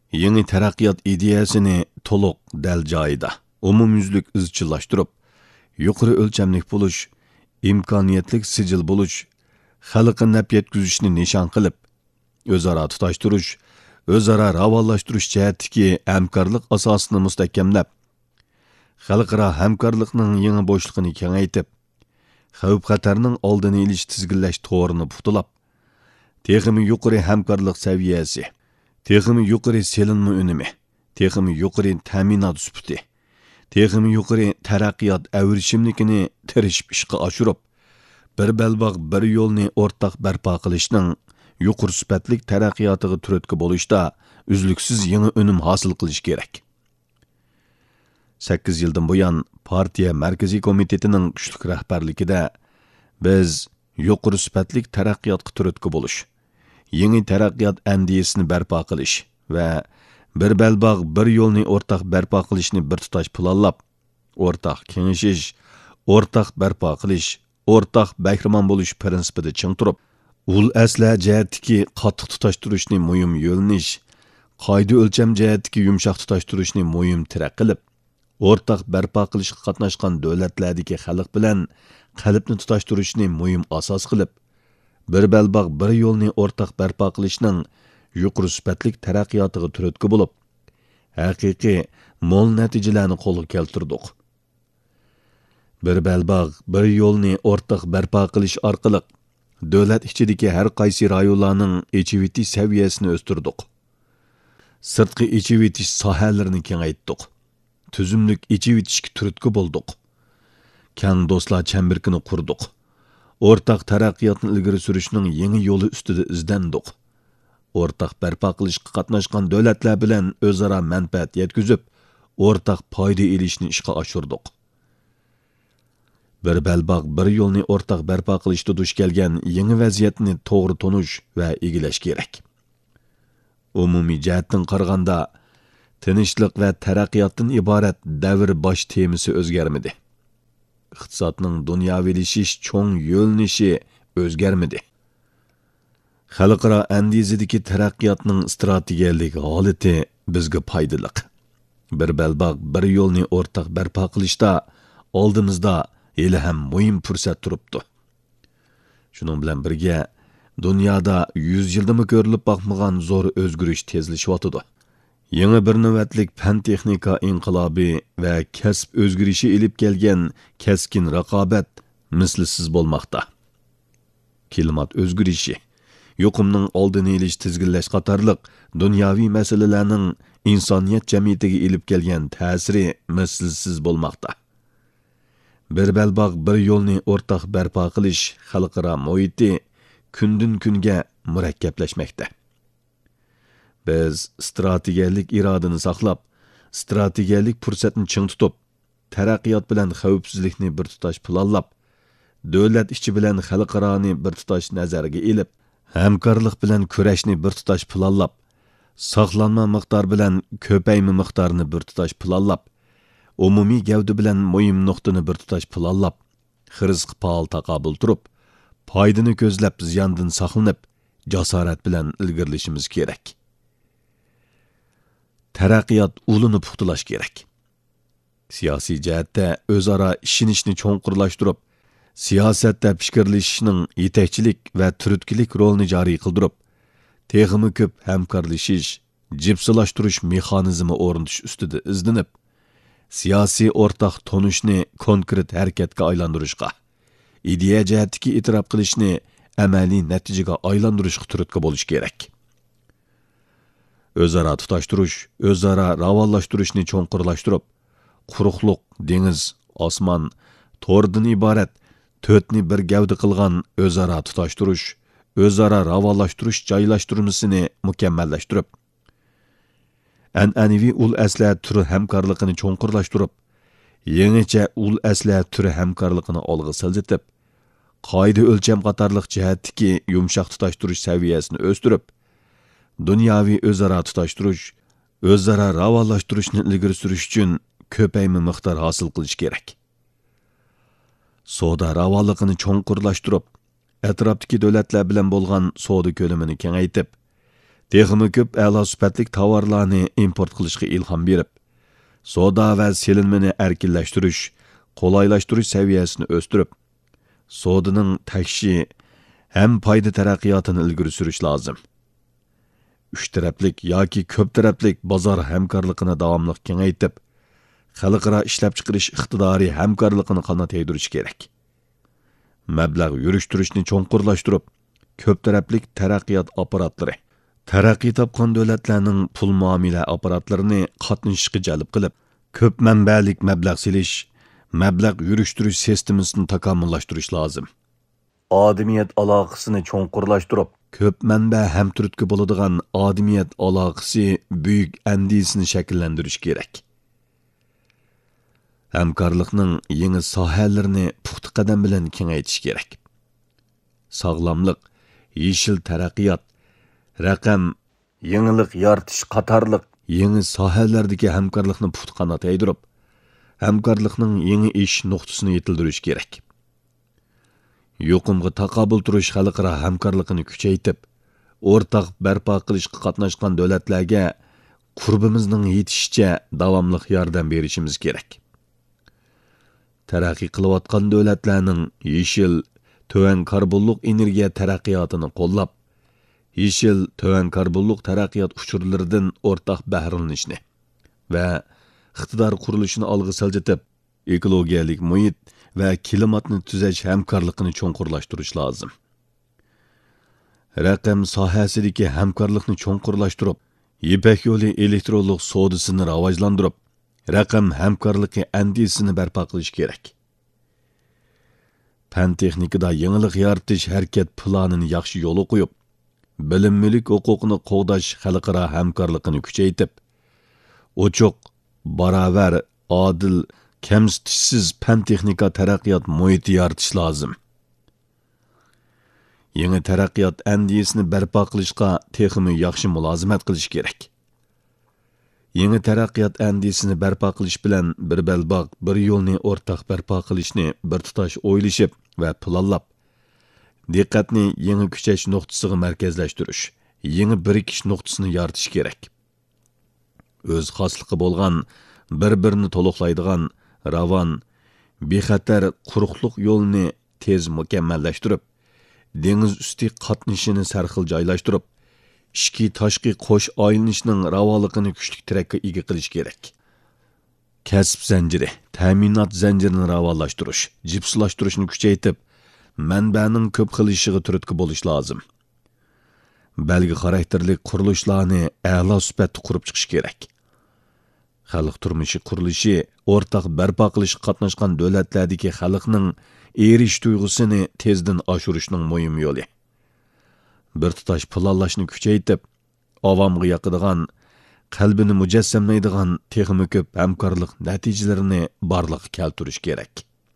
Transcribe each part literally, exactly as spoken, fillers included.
yangi taraqqiyot ideyasini to'liq dal joyida, umumyuzlik izchillashtirib, yuqori o'lchamlik bo'lish, imkoniyatlik sijil bo'lish, xalqqa naf yetkazishni nishon qilib, o'zaro tutashtirish, o'zaro ravollaштirish jihatdagi hamkorlik asosini mustahkamlab, xalqaro hamkorlikning yangi bo'shlig'ini kengaytib, xavf-xatarning oldini olish tizginlash to'g'rini puxtalab, texmi yuqori hamkorlik saviyasi, texmi yuqori selinma unumi, texmi yuqori ta'minot sifati, texmi yuqori taraqqiyot avrishimlikini tirishib ishga oshirib, bir balbaq bir yo'lni o'rtaq barpo qilishning yuqori sifatlik taraqqiyotiga turtki bo'lishda uzluksiz yangi unum hosil qilish kerak. sakkiz yildan buyon partiya markaziy komitetining kuchli rahbarligida biz yuqori sifatlik taraqqiyotga turtki bo'lish, yangi taraqqiyot andiyasini barpo qilish va bir balbaq bir yo'lni o'rtaq barpo qilishni bir tutash planlab, o'rtaq kengashish, o'rtaq barpo qilish, o'rtaq bahramon bo'lish prinsipida ching turib, ul asla jihatdagi qattiq tutashtirishni muhim yo'lnish, qoida o'lcham jihatdagi yumshoq tutashtirishni muhim tiraq qilib, o'rtaq barpo qilishga qatnashgan davlatlardagi xalq bilan qalbni tutashtirishni muhim asos qilib, bir balbaq bir yo'lni o'rtaq barpo qilishning yuqori sifatlik taraqqiyotiga turtki bo'lib, haqiqiy mo'l natijalarni qo'lga keltirdik. Bir balbaq bir yo'lni o'rtaq barpo qilish orqali davlat ichidagi har qaysi rayonlarning ichiviti saviyasini o'stirdik. Sirtqi ichivitish sohalarini kengaytdik. Tüzümlük ichivitishga turtki bo'ldik. Kang do'stlar chambirkini qurdik. O'rtaq taraqqiyotni ilgari surishning yangi yo'li ustida izdandik. O'rtaq barpo qilishga qatnashgan davlatlar bilan o'zaro manfaat yetkazib, o'rtaq foyda olishni ishga oshirdik. Bir balbaq bir yo'lni o'rtaq barpo qilishda duch kelgan yangi vaziyatni to'g'ri tonish va egilash kerak. Umumiy jihatdan qaraganda tinchlik va taraqqiyotdan iborat davr bosh temisi o'zgarmadi. Iqtisodning dunyovilashish cho'ng yo'lnishi o'zgarmadi. Xalqaro andizidagi taraqqiyotning strategiyalik holati bizga foydali. Bir balbaq bir yo'lni o'rtaq barpo qilishda oldimizda hali ham muhim fursat turibdi. Shuning bilan birga dunyoda yuz yildami ko'rilib boqmagan zo'r o'zgarish tezlashyotdi. Yangi bir navbatlik fan texnika inqilobi va kasb o'zgarishi elib kelgan keskin raqobat mislsiz bo'lmoqda. Klimat o'zgarishi, yuqumning oldini olish tizginlash qatorliq dunyoviy masalalarning insoniyat jamiyatiga elib kelgan ta'siri mislsiz bo'lmoqda. Bir balbaq bir yo'lni o'rtaq barpo qilish xalqaro muhiti kundan kunga murakkablashmoqda. Biz strategiyalik irodani saqlab, strategiyalik fursatni ching tutib, taraqqiyot bilan xavfsizlikni bir tutash planlab, davlat ichi bilan xalqaroni bir tutash nazarga elib, hamkorlik bilan kurashni bir tutash planlab, saqlanma miqdor bilan ko'payma miqdorini bir tutash planlab, umumiy gavda bilan muhim nuqtani bir tutash planlab, xirizqi faol taqobil turib, foydani ko'zlab ziyondan saqlanib, jasorat bilan ilgarilashimiz kerak. Taraqqiyot ulini puxtalash kerak. Siyosiy jihatda o'zaro ishonishni cho'nqurlashtirib, siyosatda fikrlashishning yetakchilik va turtkilik rolini joriy qildirib, texmi ko'p hamkorlashish, jipsilashtirish mexanizmi o'rnatish ustida izlanib, siyosiy o'rtaq tonishni konkret harakatga aylantirishga, ideya jihatdagi e'tirof qilishni amaliy natijaga aylantirishga turtki bo'lish kerak. O'zaro tutashtirish, o'zaro ravollashtirishni cho'nqurlashtirib, quruqliq, dengiz, osmon, to'rdan iborat to'rtni bir gavda qilgan o'zaro tutashtirish, o'zaro ravollaштirish joylashtirmasini mukammallashtirib, an'anaviy ul asla turi hamkorligini cho'nqurlashtirib, yangicha ul asla turi hamkorligini olg'a siljitib, qoida o'lcham qatorliq jihatdagi yumshoq tutashtirish saviyasini o'stirib, dunyoviy o'zaro tutashtirish, o'zaro ravollashtirishni ilgari surish uchun ko'payma miqdor hosil qilish kerak. Savdo ravolligini cho'nqurlashtirib, atrofdagi davlatlar bilan bo'lgan savdo ko'lamini kengaytib, Texmi ko'p a'lo sifatlik tovarlarni import qilishga ilhom berib, savdo va selinmani erkinlashtirish, qolaylashtirish saviyasini o'stirib, savdoning takshi ham foyda taraqqiyotini ilgari surish lozim. Uch taraflik yoki ko'p taraflik bozor hamkorligini davomli kengaytib, xalqaro ishlab chiqarish iqtidoriy hamkorligini qanot yaytirish kerak. Mablag' yurishtirishni cho'nqurlashtirib, ko'p taraflik taraqqiyot apparatlari, taraqqiy topgan davlatlarning pul muomala apparatlarini qatnashishga jalb qilib, ko'p manbalik mablag' selish, mablag' yurishtirish sistemasini takomillashtirish lozim. Odamiyat aloqasini cho'nqurlashtirib, ko'p manba hamturtga bo'ladigan odamiyat aloqasi buyuk andisini shakllantirish kerak. Hamkorlikning yangi sohalarini puxta qadam bilan kengaytirish kerak. Sog'lomlik, yeshil taraqqiyot, raqam, yangilik yaratish qatorliq yangi sohalardagi hamkorlikni puxta qanot yaydirib, hamkorlikning yangi ish nuqtasini yetildirish kerak. Yuqumga taqobil turish xalqaro hamkorlikni kuchaytirib, o'rtaq barpo qilishga qatnashgan davlatlarga qurbimizning yetishicha davomli yordam berishimiz kerak. Taraqqiy qilayotgan davlatlarning yeshil, to'van karbonlik energiya taraqqiyotini qo'llab, yeshil, to'van karbonlik taraqqiyot uchurlaridan o'rtaq bahrilanishni va iqtidor qurilishini olg'a siljitib, ekologiyalik muhit va klimatni tuzash hamkorligini cho'nqurlashtirish lozim. Raqam sohasidagi hamkorlikni cho'nqurlashtirib, Ipak yo'li elektronlik savdosini rivojlantirib, raqam hamkorligi andisini barpo qilish kerak. Fan texnikada yangilik yaratish harakat planini yaxshi yo'lga qo'yib, bilim-mulk huquqini qo'g'dash xalqaro hamkorlikni kuchaytirib, ochiq, barobar, odil, kamsitishsiz fan texnika taraqqiyot muhiti yaratish lozim. Yangi taraqqiyot andisini barpo qilishga texmi yaxshi mulozimat qilish kerak. Yangi taraqqiyot andisini barpo qilish bilan bir balbaq, bir yo'lni o'rtaq barpo qilishni bir tutash o'ylashib va planlab, diqqatni yangi kuchash nuqtasiga markazlashtirish, yangi birikish nuqtasini yaratish kerak. O'z xosligi bo'lgan, bir-birini to'liqlaydigan, ravon, bexatar quruqlik yo'lini tez mukammallashtirib, dengiz usti qatnashini sarxil joylashtirib, ishki tashqi qo'sh aylanishning ravoligini kuchli tarakka ega qilish kerak. Kasb zanjiri, ta'minot zanjirini ravonlashtirish, jipslashtirishni kuchaytirib, manbaning ko'p xilishiga turtki bo'lish lozim. Belgi xarakterli qurilishlarni a'lo sifatda qurib chiqish kerak. Xalq turmushi qurilishi o'rtaq barpo qilishga qatnashgan davlatlardagi xalqning erish tuyg'usini tezdan oshirishning muhim yo'li. Bir tutash planlashni kuchaytirib, avomga yoqadigan, qalbini mujassamlaydigan texmi ko'p hamkorlik natijalarini barliqqa keltirish kerak.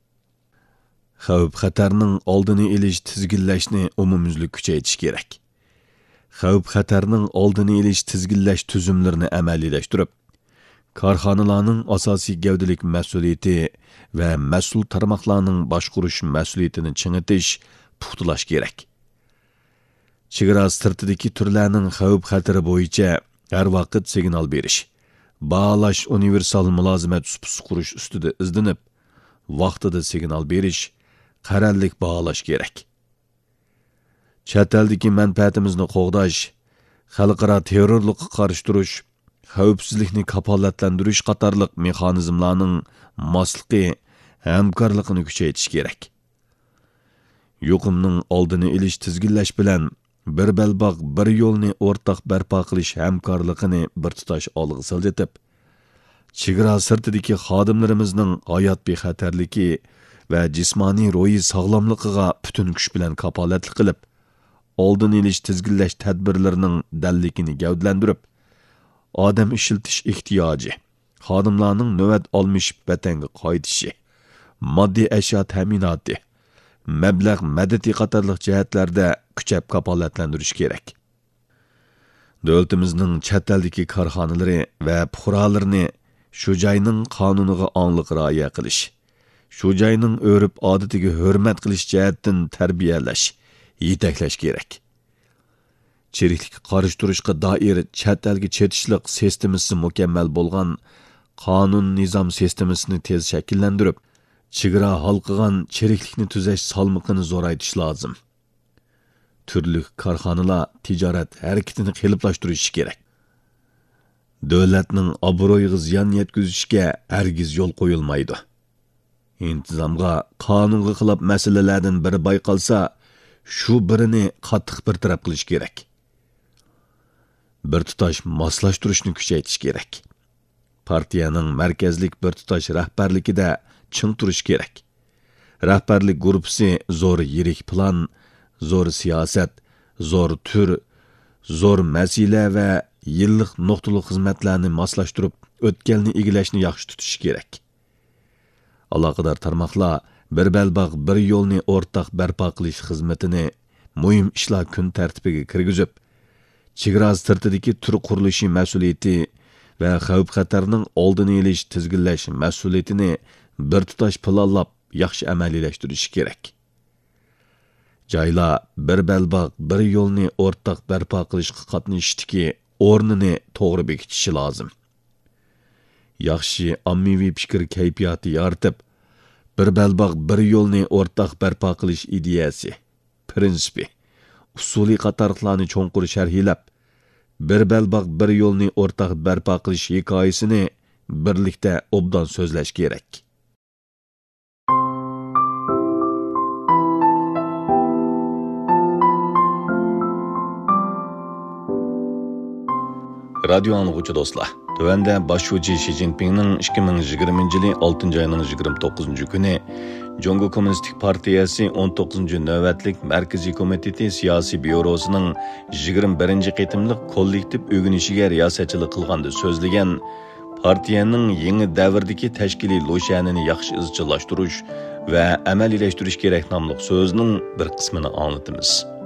Xavf xatarning oldini olish, tizginlashni umumyuzlik kuchaytirish kerak. Xavf xatarning oldini olish, tizginlash tuzumlarini amaliyalashtirib, korxonalarning asosiy gavdalik mas'uliyati va mas'ul tarmoqlarning boshqarish mas'uliyatini chingitish, puxtalash kerak. Chegara sirtidagi turlarning xavf xatari bo'yicha har vaqt signal berish, baholash, universal mulozimat supsi qurish ustida izlanib, vaqtida signal berish, qarorlik baholash kerak. Chet eldagi manfaatimizni qo'g'dash, xalqaro terrorlikqa qarshi turish, xavfsizlikni kafolatlantirish qatorliq mexanizmlarning mosligi, hamkorligini kuchaytirish kerak. Yuqumning oldini olish, tizginlash bilan bir balbaq, bir yo'lni o'rtaq barpo qilish hamkorligini bir tutash olg'a siljitib, chegara sirtidagi xodimlarimizning hayot bexatarligi va jismoniy ro'yi sog'lomligiga butun kuch bilan kafolatlik qilib, oldini olish, tizginlash tadbirlarining dalligini gavdlantirib, odam ishiltish ehtiyoji, xodimlarning navbat olmishib vatanga qaytishi, moddiy ashyo ta'minoti, mablag' madadi qatorliq jihatlarda kuchab kafolatlantirish kerak. Davlatimizning chet eldagi korxonalari va fuqarolarini shu joyning qonuniga onglik rioya qilish, shu joyning o'rib odatiga hurmat qilish jihatdan tarbiyalash, yetaklash kerak. chiriklikka qarshi turishga doir chet elga chetishliq sistemasi mukammal bo'lgan qonun nizom sistemasini tez shakllantirib, chegara halqıgan chiriklikni tuzash salmoqini zo'raytirish lozim. Turli korxonalar tijorat harakatini qiyinlashtirishi kerak. Davlatning obro'yiga ziyon yetkazishga hargiz yo'l qo'yilmaydi. İntizamga, qonunga xilof masalalardan biri bayqalsa, shu birini qattiq bir taraf qilish kerak. Bir tutash moslashtirishni kuchaytirish kerak. Partiyaning markazlik bir tutash rahbarligida ching turish kerak. Rahbarlik guruhi zo'r yirik plan, zo'r siyosat, zo'r tur, zo'r masala va yillik nuqtali xizmatlarni moslashtirib, o'tganni egilashni yaxshi tutish kerak. Aloqador tarmoqlar bir balbaq bir yo'lni o'rtaq barpo qilish xizmatini muhim ishlar kun tartibiga kirgizib, chegara sirtidagi tur qurilishi mas'uliyati va xavf xatarning oldini olish tizginlash mas'uliyatini bir tutash planlab yaxshi amaliylashtirish kerak. Joylar bir balbaq bir yo'lni o'rtaq barpo qilishga qatnashishdiki o'rnini to'g'ri bekitishi lozim. Yaxshi ommaviy fikr kayfiyati yaratib, bir balbaq bir yo'lni o'rtaq barpo qilish ideyasi, prinsipi, usuli qatorlarni cho'nqur sharhlab, bir balbaq bir yo'lni o'rtaq barpo qilish hikoyasini birlikda obdan so'zlash kerak. Radio anlıqçı dostlar, tövəndə başçı Xi Jinping'nin ikki ming yigirmanchi yili oltinchi oyning yigirma to'qqizinchi kuni Jongo Kommunistik Partiyasi o'n to'qqizinchi navbatlik Markaziy komiteti siyosiy byurosining yigirma birinchi qitimliq kollektiv o'ginishiga riyosatchilik qilganda so'zlagan partiyaning yangi davrdagi tashkiliy lo'shanini yaxshi izchillashtirish va amaliylashtirish kerak nomli so'zining bir qismini anlatamiz.